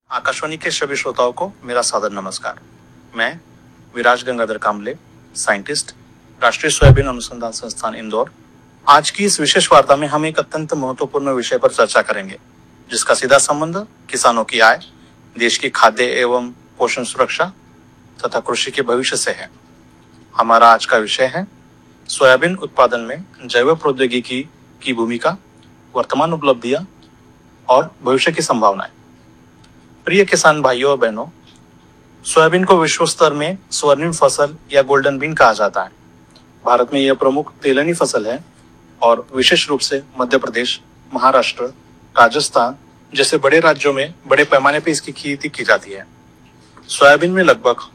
आकाशवाणी के सभी श्रोताओं को मेरा सादर नमस्कार। मैं विराज गंगाधर कामले, साइंटिस्ट, राष्ट्रीय सोयाबीन अनुसंधान संस्थान इंदौर। आज की इस विशेष वार्ता में हम एक अत्यंत महत्वपूर्ण विषय पर चर्चा करेंगे, जिसका सीधा संबंध किसानों की आय, देश की खाद्य एवं पोषण सुरक्षा तथा कृषि के भविष्य से है। हमारा आज का विषय है सोयाबीन उत्पादन में जैव प्रौद्योगिकी की भूमिका, वर्तमान उपलब्धियां और भविष्य की संभावनाएं। प्रिय किसान भाइयों और बहनों, सोयाबीन को विश्व स्तर में स्वर्णिम फसल या गोल्डन बीन कहा जाता है। भारत में यह प्रमुख तेलनी फसल है और विशेष रूप से मध्य प्रदेश, महाराष्ट्र, राजस्थान जैसे बड़े राज्यों में बड़े पैमाने पर इसकी खेती की जाती है। सोयाबीन में लगभग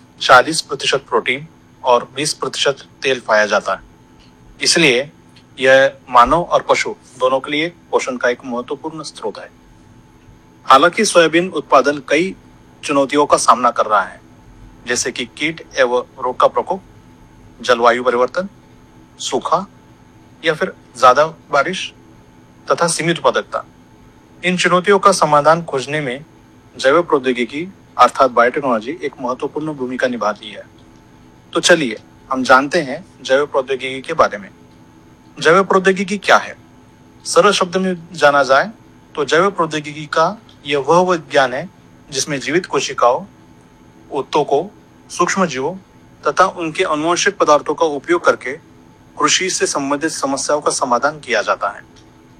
40% प्रोटीन और 20% तेल पाया जाता है, इसलिए यह मानव और पशु दोनों के लिए पोषण का एक महत्वपूर्ण स्रोत है। हालांकि सोयाबीन उत्पादन कई चुनौतियों का सामना कर रहा है, जैसे कि कीट एवं रोग का प्रकोप, जलवायु परिवर्तन, सूखा या फिर ज्यादा बारिश तथा सीमित उत्पादकता। इन चुनौतियों का समाधान खोजने में जैव प्रौद्योगिकी अर्थात बायोटेक्नोलॉजी एक महत्वपूर्ण भूमिका निभाती है। तो चलिए हम जानते हैं जैव प्रौद्योगिकी के बारे में। जैव प्रौद्योगिकी क्या है? सरल शब्द में जाना जाए तो जैव प्रौद्योगिकी का यह वह विज्ञान है जिसमें जीवित कोशिकाओं, उत्तकों, सूक्ष्म जीवों तथा उनके अनुवांशिक पदार्थों का उपयोग करके कृषि से संबंधित समस्याओं का समाधान किया जाता है।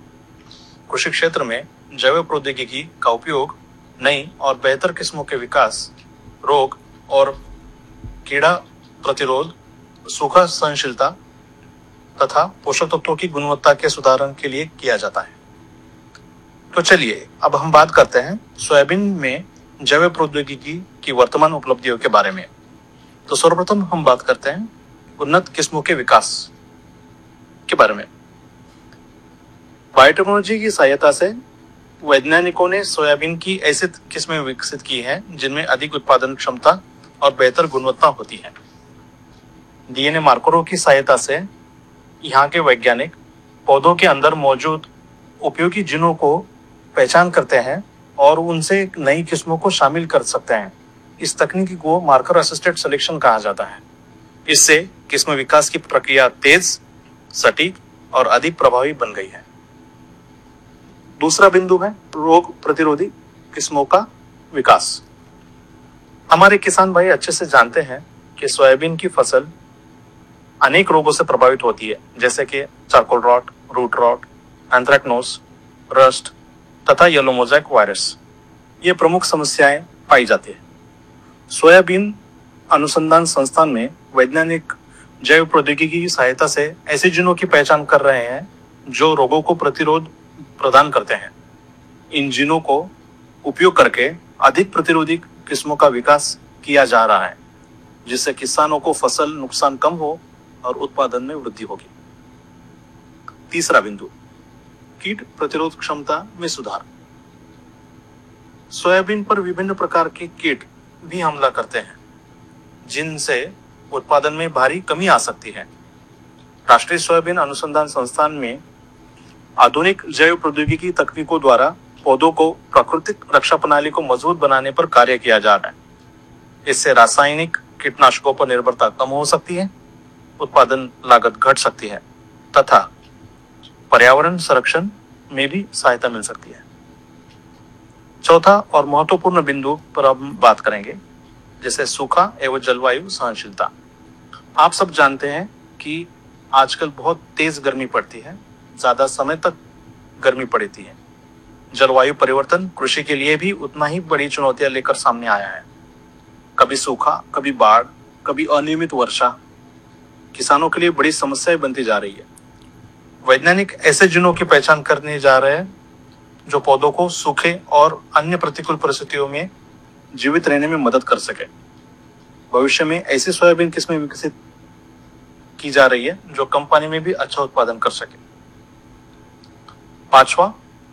कृषि क्षेत्र में जैव प्रौद्योगिकी का उपयोग नई और बेहतर किस्मों के विकास, रोग और कीड़ा प्रतिरोध, सूखा सहनशीलता तथा पोषक तत्वों की गुणवत्ता के सुधारण के लिए किया जाता है। तो चलिए अब हम बात करते हैं सोयाबीन में जैव प्रौद्योगिकी की वर्तमान उपलब्धियों के बारे में। तो सर्वप्रथम हम बात करते हैं उन्नत किस्मों के विकास के बारे में। बायोटेक्नोलॉजी की सहायता से वैज्ञानिकों ने सोयाबीन की ऐसी किस्में विकसित की हैं जिनमें अधिक उत्पादन क्षमता और बेहतर गुणवत्ता होती है। डीएनए मार्करों की सहायता से यहाँ के वैज्ञानिक पौधों के अंदर मौजूद उपयोगी जीनों को पहचान करते हैं और उनसे नई किस्मों को शामिल कर सकते हैं। इस तकनीक को मार्कर असिस्टेड सिलेक्शन कहा जाता है। इससे किस्म विकास की प्रक्रिया तेज, सटीक और अधिक प्रभावी बन गई है। दूसरा बिंदु है रोग प्रतिरोधी किस्मों का विकास। हमारे किसान भाई अच्छे से जानते हैं कि सोयाबीन की फसल अनेक रोगों से प्रभावित होती है, जैसे कि charcoal rot, root rot, anthracnose, rust तथा येलो मोज़ेक वायरस। ये प्रमुख समस्याएं पाई जाती है। सोयाबीन अनुसंधान संस्थान में वैज्ञानिक जैव प्रौद्योगिकी की सहायता से ऐसे जीनों की पहचान कर रहे हैं जो रोगों को प्रतिरोध प्रदान करते हैं। इन जीनों को उपयोग करके अधिक प्रतिरोधी किस्मों का विकास किया जा रहा है, जिससे किसानों को फसल नुकसान कम हो और उत्पादन में वृद्धि होगी। तीसरा बिंदु, कीट प्रतिरोध क्षमता में सुधार। सोयाबीन पर विभिन्न प्रकार के कीट भी हमला करते हैं, जिनसे उत्पादन में भारी कमी आ सकती है। राष्ट्रीय सोयाबीन अनुसंधान संस्थान में आधुनिक जैव प्रौद्योगिकी तकनीकों द्वारा पौधों को प्राकृतिक रक्षा प्रणाली को मजबूत बनाने पर कार्य किया जा रहा है। इससे रासायनिक कीटनाशकों पर निर्भरता कम हो सकती है, उत्पादन लागत घट सकती है तथा पर्यावरण संरक्षण में भी सहायता मिल सकती है। चौथा और महत्वपूर्ण बिंदु पर हम बात करेंगे, जैसे सूखा एवं जलवायु सहनशीलता। आप सब जानते हैं कि आजकल बहुत तेज गर्मी पड़ती है, ज्यादा समय तक गर्मी पड़ती है। जलवायु परिवर्तन कृषि के लिए भी उतना ही बड़ी चुनौतियां लेकर सामने आया है। कभी सूखा, कभी बाढ़, कभी अनियमित वर्षा किसानों के लिए बड़ी समस्याएं बनती जा रही है। वैज्ञानिक ऐसे जीनों की पहचान करने जा रहे हैं जो पौधों को सूखे और अन्य प्रतिकूल परिस्थितियों में जीवित रहने में मदद कर सके। भविष्य में ऐसी सोयाबीन किस्में विकसित की जा रही है जो कम पानी में भी अच्छा उत्पादन कर सके। पांचवा,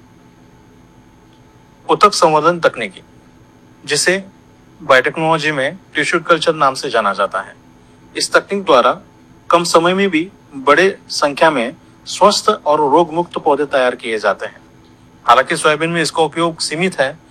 उत्तक संवर्धन तकनीकी, जिसे बायोटेक्नोलॉजी में टिश्यू कल्चर नाम से जाना जाता है। इस तकनीक द्वारा कम समय में भी बड़े संख्या में स्वस्थ और रोग मुक्त पौधे तैयार किए जाते हैं। हालांकि सोयाबीन में इसका उपयोग सीमित है,